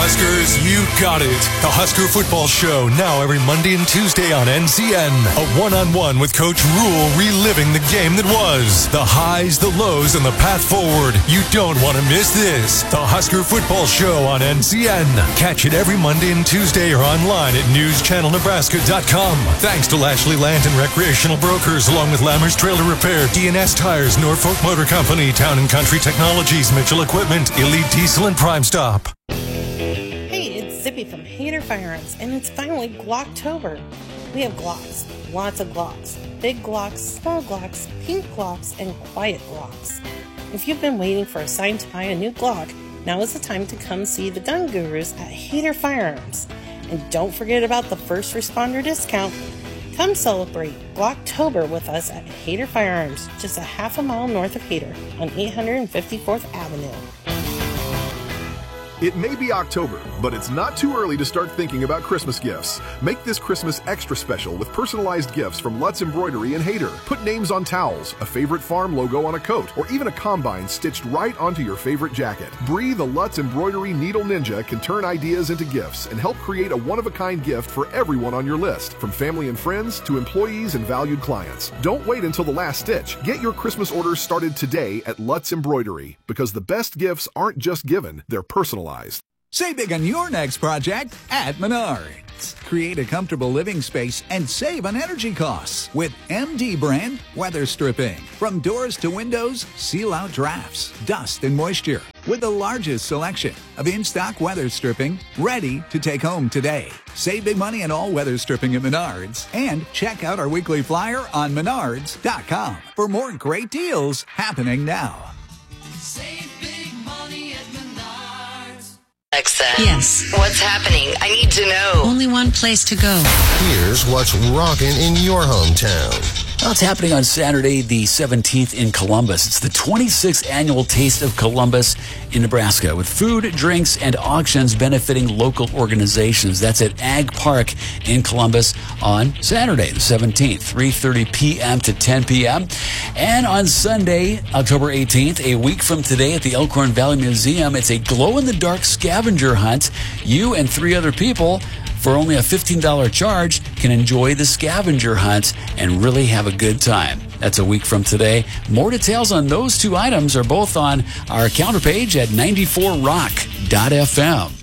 Huskers, you got it. The Husker Football Show, now every Monday and Tuesday on NCN. A one-on-one with Coach Rule, reliving the game that was. The highs, the lows, and the path forward. You don't want to miss this. The Husker Football Show on NCN. Catch it every Monday and Tuesday or online at newschannelnebraska.com. Thanks to Lashley Land and Recreational Brokers, along with Lammers Trailer Repair, DNS Tires, Norfolk Motor Company, Town & Country Technologies, Mitchell Equipment, Elite Diesel, and Prime Stop. Hey, it's Zippy from Hader Firearms, and it's finally Glocktober. We have Glocks, lots of Glocks, big Glocks, small Glocks, pink Glocks, and quiet Glocks. If you've been waiting for a sign to buy a new Glock, now is the time to come see the gun gurus at Hader Firearms. And don't forget about the first responder discount. Come celebrate Glocktober with us at Hader Firearms, just a half a mile north of Hader on 854th Avenue. It may be October, but it's not too early to start thinking about Christmas gifts. Make this Christmas extra special with personalized gifts from Lutz Embroidery and Hader. Put names on towels, a favorite farm logo on a coat, or even a combine stitched right onto your favorite jacket. Bree, the Lutz Embroidery Needle Ninja, can turn ideas into gifts and help create a one-of-a-kind gift for everyone on your list, from family and friends to employees and valued clients. Don't wait until the last stitch. Get your Christmas orders started today at Lutz Embroidery, because the best gifts aren't just given, they're personalized. Save big on your next project at Menards. Create a comfortable living space and save on energy costs with MD brand weather stripping. From doors to windows, seal out drafts, dust, and moisture. With the largest selection of in-stock weather stripping ready to take home today. Save big money on all weather stripping at Menards. And check out our weekly flyer on menards.com for more great deals happening now. Save big money at Menards. Alexa. Yes. What's happening? I need to know. Only one place to go. Here's what's rocking in your hometown. Well, it's happening on Saturday, the 17th in Columbus. It's the 26th annual Taste of Columbus in Nebraska, with food, drinks, and auctions benefiting local organizations. That's at Ag Park in Columbus on Saturday, the 17th, 3:30 p.m. to 10 p.m. And on Sunday, October 18th, a week from today at the Elkhorn Valley Museum, it's a glow-in-the-dark scavenger hunt. You and 3 other people, for only a $15 charge, can enjoy the scavenger hunt and really have a good time. That's a week from today. More details on those 2 items are both on our counter page at 94rock.fm.